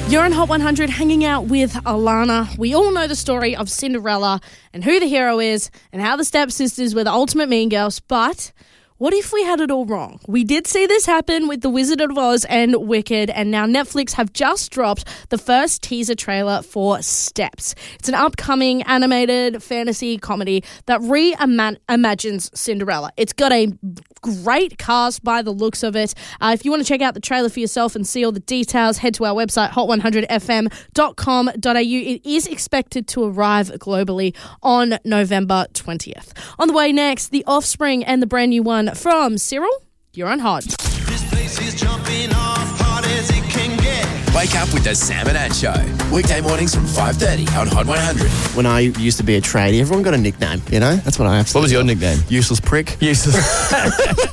You're on Hot 100 hanging out with Alana. We all know the story of Cinderella and who the hero is and how the stepsisters were the ultimate mean girls, but what if we had it all wrong? We did see this happen with The Wizard of Oz and Wicked, and now Netflix have just dropped the first teaser trailer for Steps. It's an upcoming animated fantasy comedy that reimagines Cinderella. It's got a great cast by the looks of it. If you want to check out the trailer for yourself and see all the details, head to our website, hot100fm.com.au. It is expected to arrive globally on November 20th. On the way next, The Offspring and the brand new one from Cyril. You're on Hot. This place is jumping off hard as it can get. Wake up with the Sam and Ann Show. Weekday mornings from 5:30 on Hot 100. When I used to be a tradie, everyone got a nickname, you know? That's what I have to What was your nickname? Useless prick. Useless. UP?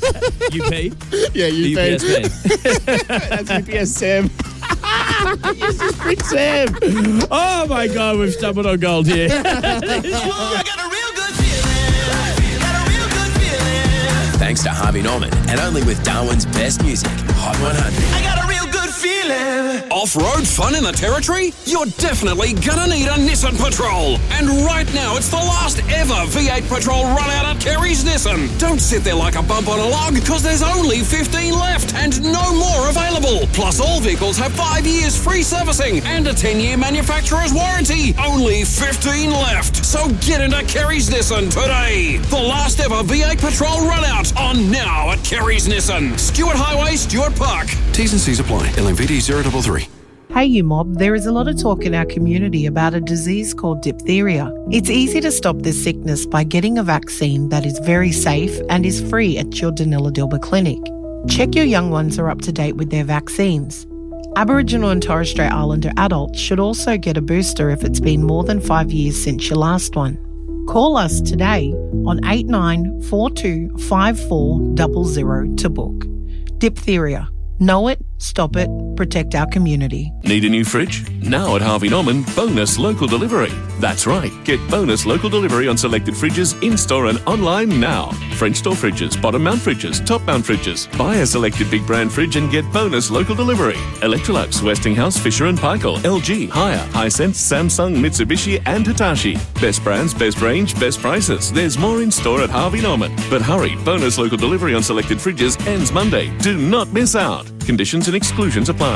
Yeah, UP. UPSB. That's UPS Sam. Useless prick Sam. Oh my God, we've stumbled on gold here. I got a real good feeling. Got a real good feeling. Thanks to Harvey Norman and only with Darwin's best music. Hot 100. I got a real good feeling. Off-road fun in the Territory? You're definitely gonna need a Nissan Patrol. And right now, it's the last ever V8 Patrol run out at Kerry's Nissan. Don't sit there like a bump on a log, because there's only 15 left and no more available. Plus, all vehicles have 5 years free servicing and a 10-year manufacturer's warranty. Only 15 left. So get into Kerry's Nissan today. The last ever V8 Patrol run out on now at Kerry's Nissan. Stuart Highway, Stuart Park. T's and C's apply. LMVD 033. Hey you mob, there is a lot of talk in our community about a disease called diphtheria. It's easy to stop this sickness by getting a vaccine that is very safe and is free at your Danila Dilba clinic. Check your young ones are up to date with their vaccines. Aboriginal and Torres Strait Islander adults should also get a booster if it's been more than 5 years since your last one. Call us today on 89425400 to book. Diphtheria. Know it, stop it, protect our community. Need a new fridge? Now at Harvey Norman, bonus local delivery. That's right, get bonus local delivery on selected fridges in-store and online now. French door fridges, bottom mount fridges, top mount fridges. Buy a selected big brand fridge and get bonus local delivery. Electrolux, Westinghouse, Fisher & Paykel, LG, Haier, Hisense, Samsung, Mitsubishi and Hitachi. Best brands, best range, best prices. There's more in store at Harvey Norman. But hurry, bonus local delivery on selected fridges ends Monday. Do not miss out. Conditions and exclusions apply.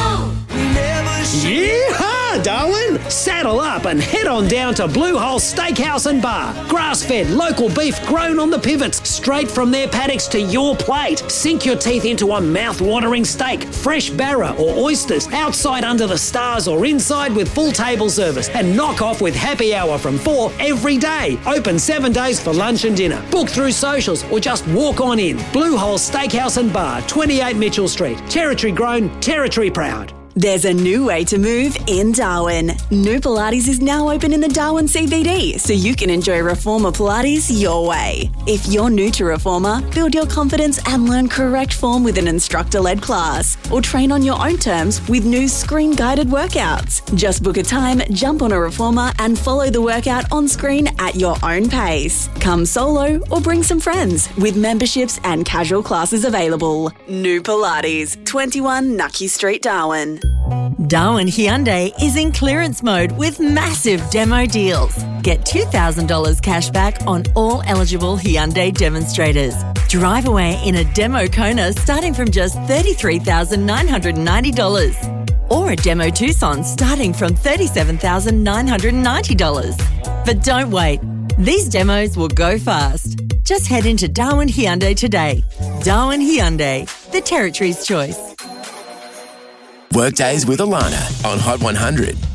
Yeehaw, Darwin! Saddle up and head on down to Blue Hole Steakhouse and Bar. Grass-fed, local beef grown on the pivots, straight from their paddocks to your plate. Sink your teeth into a mouth-watering steak, fresh barra or oysters, outside under the stars or inside with full table service, and knock off with happy hour from 4 every day. Open 7 days for lunch and dinner. Book through socials or just walk on in. Blue Hole Steakhouse and Bar, 28 Mitchell Street. Territory grown, territory proud. There's a new way to move in Darwin. New Pilates is now open in the Darwin CBD, so you can enjoy Reformer Pilates your way. If you're new to Reformer, build your confidence and learn correct form with an instructor-led class, or train on your own terms with new screen-guided workouts. Just book a time, jump on a Reformer, and follow the workout on screen at your own pace. Come solo or bring some friends, with memberships and casual classes available. New Pilates, 21 Nucky Street, Darwin. Darwin Hyundai is in clearance mode with massive demo deals. Get $2,000 cash back on all eligible Hyundai demonstrators. Drive away in a demo Kona starting from just $33,990. Or a demo Tucson starting from $37,990. But don't wait. These demos will go fast. Just head into Darwin Hyundai today. Darwin Hyundai, the Territory's choice. Workdays with Alana on Hot 100.